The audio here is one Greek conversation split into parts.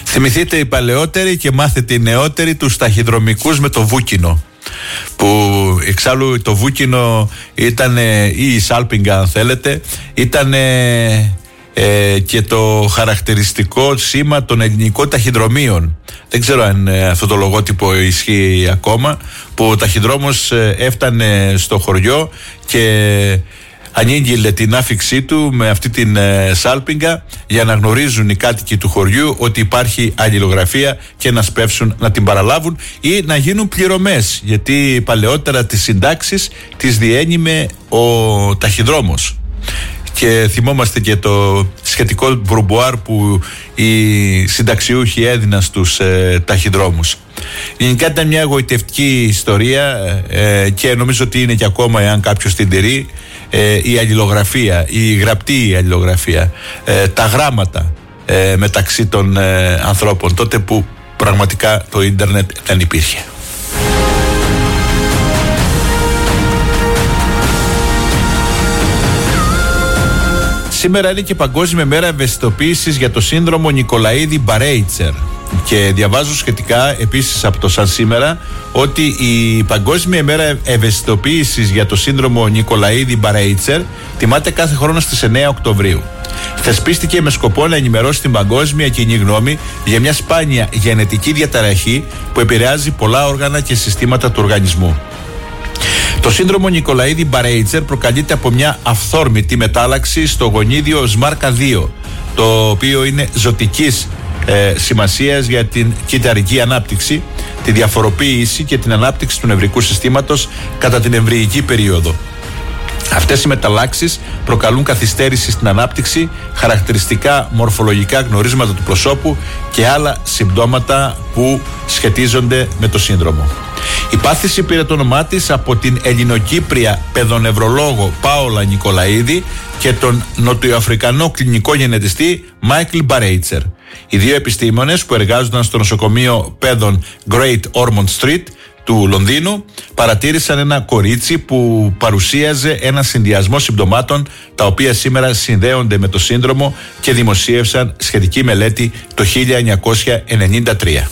Θυμηθείτε οι παλαιότεροι και μάθετε οι νεότεροι τους ταχυδρομικούς με το βούκινο. Που εξάλλου το βούκινο ήταν, ή η σάλπιγγα αν θέλετε, ήταν και το χαρακτηριστικό σήμα των ελληνικών ταχυδρομείων. Δεν ξέρω αν αυτό το λογότυπο ισχύει ακόμα, που ο ταχυδρόμος έφτανε στο χωριό και ανήγγειλε την άφιξή του με αυτή την σάλπιγγα για να γνωρίζουν οι κάτοικοι του χωριού ότι υπάρχει αλληλογραφία και να σπεύσουν να την παραλάβουν ή να γίνουν πληρωμές, γιατί παλαιότερα τις συντάξεις τις διένυμε ο ταχυδρόμος. Και θυμόμαστε και το σχετικό μπουρμπουάρ που οι συνταξιούχοι έδιναν στους ταχυδρόμους. Γενικά ήταν μια εγωιτευτική ιστορία και νομίζω ότι είναι και ακόμα, εάν κάποιος την τηρεί, η αλληλογραφία, η γραπτή αλληλογραφία, τα γράμματα μεταξύ των ανθρώπων, τότε που πραγματικά το ίντερνετ δεν υπήρχε. Σήμερα είναι και Παγκόσμια Μέρα Ευαισθητοποίησης για το σύνδρομο Νικολαίδη-Μπαρέιτσερ. Και διαβάζω σχετικά επίσης από το Σαν Σήμερα ότι η Παγκόσμια Μέρα Ευαισθητοποίησης για το σύνδρομο Νικολαίδη-Μπαρέιτσερ τιμάται κάθε χρόνο στις 9 Οκτωβρίου. Θεσπίστηκε με σκοπό να ενημερώσει την παγκόσμια κοινή γνώμη για μια σπάνια γενετική διαταραχή που επηρεάζει πολλά όργανα και συστήματα του οργανισμού. Το σύνδρομο Νικολαίδη-Μπαρέιτσερ προκαλείται από μια αυθόρμητη μετάλλαξη στο γονίδιο SMARCA2, το οποίο είναι ζωτικής σημασίας για την κυταρική ανάπτυξη, τη διαφοροποίηση και την ανάπτυξη του νευρικού συστήματος κατά την εμβρυϊκή περίοδο. Αυτές οι μεταλλάξεις προκαλούν καθυστέρηση στην ανάπτυξη, χαρακτηριστικά μορφολογικά γνωρίσματα του προσώπου και άλλα συμπτώματα που σχετίζονται με το σύνδρομο. Η πάθηση πήρε το όνομά της από την Ελληνοκύπρια παιδονευρολόγο Πάολα Νικολαίδη και τον νοτιοαφρικανό κλινικό γενετιστή Μάικλ Μπαρέιτσερ. Οι δύο επιστήμονες που εργάζονταν στο νοσοκομείο παιδών Great Ormond Street του Λονδίνου παρατήρησαν ένα κορίτσι που παρουσίαζε ένα συνδυασμό συμπτωμάτων τα οποία σήμερα συνδέονται με το σύνδρομο και δημοσίευσαν σχετική μελέτη το 1993.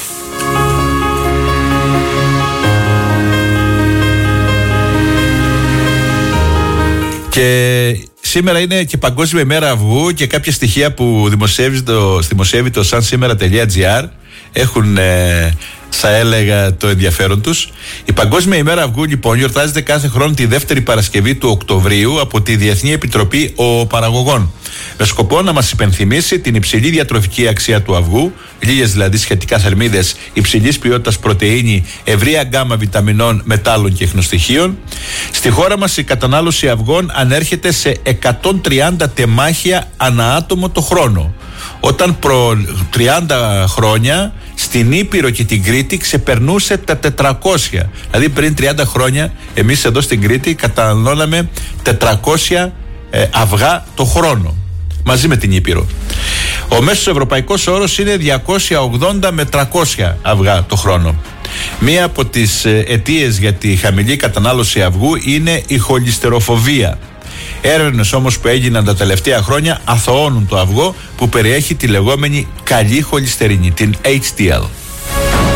Και σήμερα είναι και Παγκόσμια ημέρα αυγού και κάποια στοιχεία που δημοσιεύει το sansimera.gr έχουν, θα έλεγα, το ενδιαφέρον τους. Η Παγκόσμια ημέρα αυγού λοιπόν γιορτάζεται κάθε χρόνο τη δεύτερη Παρασκευή του Οκτωβρίου από τη Διεθνή Επιτροπή Παραγωγών, με σκοπό να μας υπενθυμίσει την υψηλή διατροφική αξία του αυγού, λίγες δηλαδή σχετικά θερμίδες, υψηλής ποιότητας πρωτεΐνη, ευρεία γκάμα βιταμινών, μετάλλων και ιχνοστοιχείων. Στη χώρα μας η κατανάλωση αυγών ανέρχεται σε 130 τεμάχια ανά άτομο το χρόνο, όταν προ 30 χρόνια στην Ήπειρο και την Κρήτη ξεπερνούσε τα 400. Δηλαδή πριν 30 χρόνια εμείς εδώ στην Κρήτη καταναλώναμε 400 αυγά το χρόνο, μαζί με την Ήπειρο. Ο μέσος ευρωπαϊκός όρος είναι 280 με 300 αυγά το χρόνο. Μία από τις αιτίες για τη χαμηλή κατανάλωση αυγού είναι η χολυστεροφοβία. Έρευνες όμως που έγιναν τα τελευταία χρόνια αθωώνουν το αυγό που περιέχει τη λεγόμενη καλή χολυστερίνη, την HDL.